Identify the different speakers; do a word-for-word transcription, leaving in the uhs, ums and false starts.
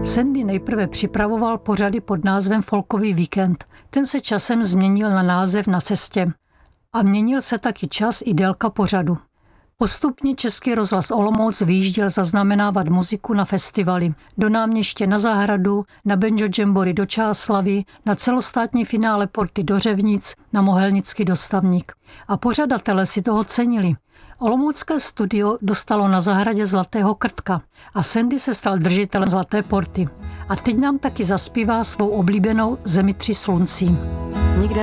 Speaker 1: Sandy nejprve připravoval pořady pod názvem Folkový víkend. Ten se časem změnil na název Na cestě. A měnil se taky čas i délka pořadu. Postupně Český rozhlas Olomouc vyjížděl zaznamenávat muziku na festivaly. Do Náměště na Zahradu, na Banjo Jamboree do Čáslavi, na celostátní finále Porty do Řevnic, na Mohelnický dostavník. A pořadatelé si toho cenili. Olomoucké studio dostalo na Zahradě Zlatého krtka a Sandy se stal držitelem Zlaté Porty. A teď nám taky zaspívá svou oblíbenou Zemi tři sluncí.
Speaker 2: Nikde